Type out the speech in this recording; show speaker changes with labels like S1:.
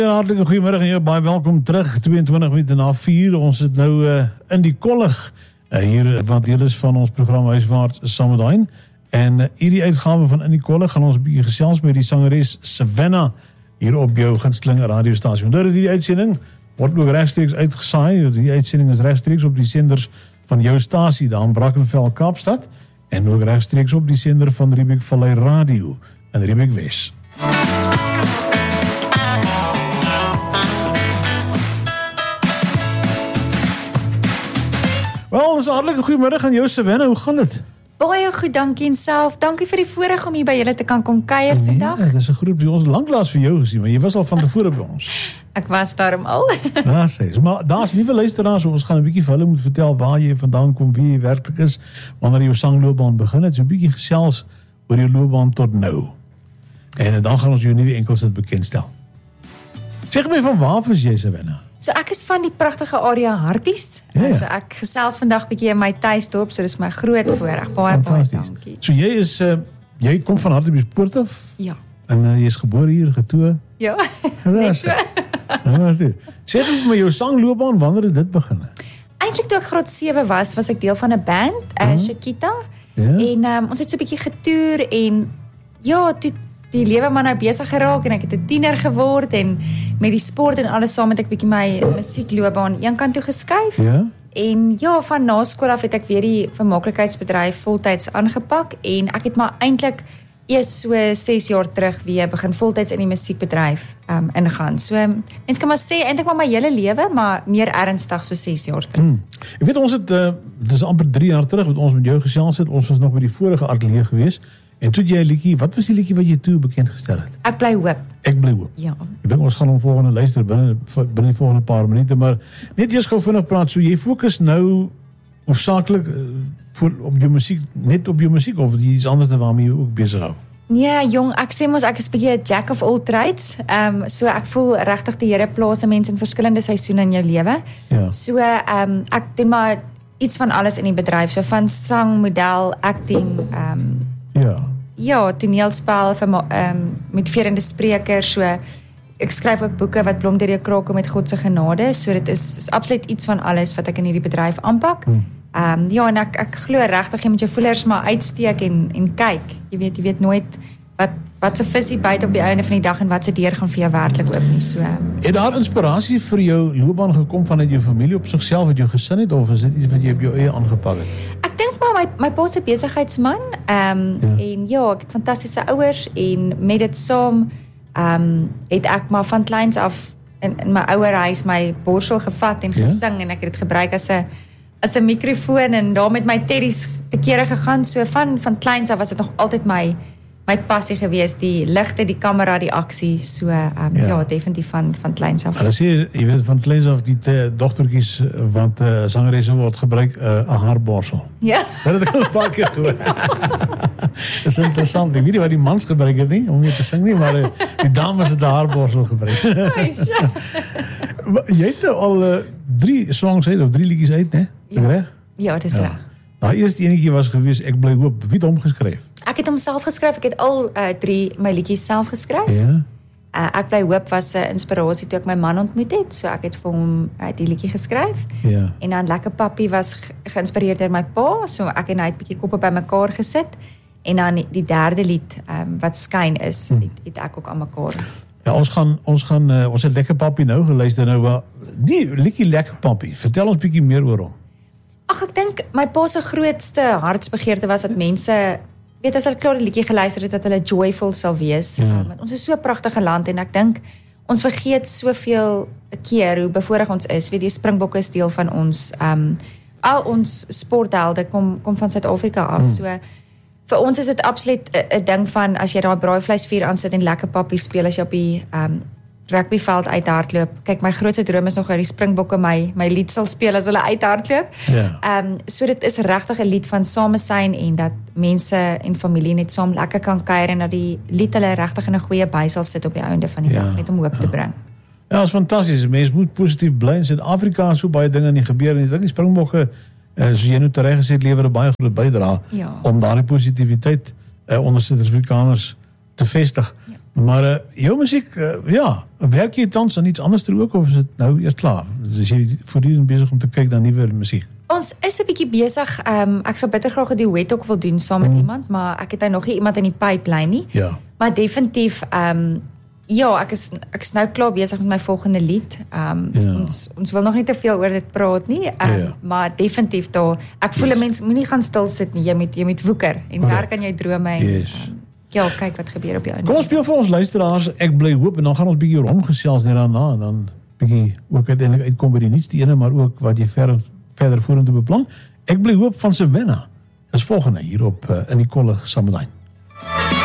S1: Hartelijk goeiemiddag en jou, baie welkom terug, 22 minute na 4. Ons zit nou in die kollig hier, want deel is van ons programma Huiswaarts Samedain. En hierdie uitgawe van In die kollig gaan ons 'n bietjie gesels met die sangeres Savannah hier op jou gunsteling radiostasie. Onder die uitsending word ook regstreeks uitgesaai. Die uitsending is regstreeks op die senders van jou stasie daar in Brackenfell, Kaapstad, en ook regstreeks op die sender van Riebeek Vallei Radio in Riebeek Wes. Wel, dis 'n hartlike goeiemiddag aan jou, Savannah. Hoe gaan dit?
S2: Baie goed, dankie en self. Dankie vir die voorreg om hier by julle te kan kom kuier vandag.
S1: Ja, dis 'n groep die ons lanklaas vir jou gesien, maar jy was al van tevore by ons.
S2: Ek was daarom al.
S1: Ja, sê. Maar daar's nuwe luisteraars, ons gaan 'n bietjie vir hulle moet vertel waar jy vandaan kom, wie jy werklik is, wanneer jou sangloopbaan begin het, so 'n bietjie gesels oor jou loopbaan tot nou. En dan gaan ons jou nuwe enkelsit bekendstel. Zeg my, van waar is jy, Savannah?
S2: So ek is van die pragtige area Harties.
S1: Ja.
S2: So ek gesels vandag bietjie in my tuisdorp, so dis my groot voorreg. Baie dankie.
S1: So jy is jy kom van Hartbeespoort af?
S2: Ja.
S1: En jy is gebore hier, getoe?
S2: Ja.
S1: Net so. Sê vir my jou sangloopbaan, wanneer het dit begin?
S2: Eintlik toe ek graad 7 was ek deel van 'n band, Chiquita.
S1: Ja.
S2: En ons het so 'n bietjie getoer en ja, toe die lewe maar nou besig geraak en ek het 'n tiener geword en met die sport en alles saam het ek bietjie my musiekloopbaan eenkant toe geskuif.
S1: Ja.
S2: En ja, van na skool af het ek weer die vermaaklikheidsbedryf voltyds aangepak en ek het maar eintlik eers so 6 jaar terug weer begin voltyds in die musiekbedryf ingaan. So mens kan maar sê eintlik maar my hele lewe, maar meer ernstig so 6 jaar terug.
S1: Ek weet ons het dis amper 3 jaar terug wat ons met jou gesels het. Ons was nog by die vorige ateljee gewees. En toe jy 'n liedjie, wat was die liedjie wat jy toe bekend gestel het?
S2: Ek bly hoop.
S1: Ek bly hoop.
S2: Ja.
S1: Ek dink ons gaan hom volgende luister binne die volgende paar minute, maar net eers gou vinnig praat. So jy fokus nou hoofsaaklik op jou musiek, net op jou musiek of iets anders waarmee jy ook besig hou?
S2: Ja, jong, ek sê mos ek is 'n bietjie 'n jack of all trades. So ek voel regtig die Here plaas mense in verskillende seisoene in jou lewe.
S1: Ja.
S2: So ek doen maar iets van alles in die bedryf, so van sang, model, acting, ja, toneelspel, motiverende sprekers, so ek skryf ook boeke wat blom deur jou kraak kom met God se genade, so dit is absoluut iets van alles wat ek in hierdie bedryf aanpak. Ja, en ek glo regtig jy moet jou voelers maar uitsteek en kyk. Jy weet nooit wat se visie byt op die einde van die dag en wat se deur gaan vir jou werklik oop nie. So
S1: Het daar inspirasie vir jou loopbaan gekom vanuit jou familie op sigself, wat jou gesin het, of is dit iets wat jy op jou eie aangepak het?
S2: ek dink maar my pa se besigheidsman, en ja, ek het fantastiese ouers en met dit saam het ek maar van kleins af in my ouer huis my borsel gevat en gesing en ek het dit gebruik as 'n mikrofoon en daar met my teddies te kere gegaan. So van kleins af was dit nog altyd my passie gewees, die ligte, die kamera, die aksie. So ja, definitief van kleins af.
S1: Hulle sê, jy weet van kleins af die dogtertjies, want sangeresse word gebruik 'n haarborsel.
S2: Ja.
S1: Dat het ek al 'n paar keer gehoor. Dis interessant. Ek weet nie wat die mans gebruik het nie om mee te sing nie, maar die dames het 'n haarborsel gebruik. Jy het nou al 3 songs uit of 3 liedjies uit, né?
S2: Ja.
S1: Reg?
S2: Ja, dis reg.
S1: Daai eerste enetjie was gewees Ek bly hoop. Wie het hom geskryf?
S2: Ek het hom self geskryf. Ek het al 3 my liedjies self geskryf.
S1: Ja.
S2: Ek bly hoop was 'n inspirasie toe ek my man ontmoet het. So ek het vir hom die liedjie geskryf.
S1: Ja.
S2: En dan Lekker Pappie was geïnspireerd deur my pa. So ek en hy het 'n bietjie koppe bymekaar gesit. En dan die derde lied wat Skyn is, het ek ook aan mekaar.
S1: Ja, ons het Lekker Pappie nou geluister nou. Die liedjie Lekker Pappie. Vertel ons bietjie meer oor hom.
S2: Ag, ek dink my pa se grootste hartsbegeerte was dat mense, weet as hulle klaar die liedjie geluister het, dat hulle joyful sal wees. Want ons is so 'n pragtige land en ek dink ons vergeet soveel 'n keer hoe bevoorreg ons is. Weet jy, Springbokke is deel van ons. Al ons sporthelde kom van Suid-Afrika af. So vir ons is dit absoluut 'n ding van as jy daai braaivleisvuur aansit en Lekker Pappie speel as jy op die rugbyveld uithardloop. Kyk, my grootste droom is nog dat die Springbokke my lied sal speel as hulle uithardloop.
S1: Ja.
S2: So dit is regtig 'n lied van samesyn en dat mense en familie net saam lekker kan kuier en dat die lied hulle regtig in 'n goeie by sal sit op die einde van die dag net om hoop te bring.
S1: Ja, dat is fantastisch. Mens moet positief bly. In Suid-Afrika so baie dinge nie gebeur en ek dink die Springbokke, soos jy nou tereg gesê het, lewer 'n baie groot bydrae om daardie positiwiteit onder Suid-Afrikaners te vestig. Maar jou musiek, werk jy tans aan iets anders ter ook, of is dit nou eers klaar? Is jy voortdurend besig om te kyk na nuwe musiek?
S2: Ons is 'n bietjie besig, ek sal bitter graag 'n duet ook wil doen saam met iemand, maar ek het nog nie iemand in die pipeline nie.
S1: Ja.
S2: Maar definitief, ek is nou klaar besig met my volgende lied. Ons wil nog nie te veel oor dit praat nie, maar definitief daar, ek voel 'n mens moenie gaan stil sit nie, jy moet woeker en werk aan jou drome en kyk wat gebeur op jou einde.
S1: Kom ons speel vir ons luisteraars Ek bly hoop, en dan gaan ons bietjie rondgesels net daarna, en dan bietjie ook uiteindelik uitkom by die nuutste ene, maar ook wat jy verder vorentoe beplan. Ek bly hoop van Savannah is volgende hier op In die Kollig Sameline.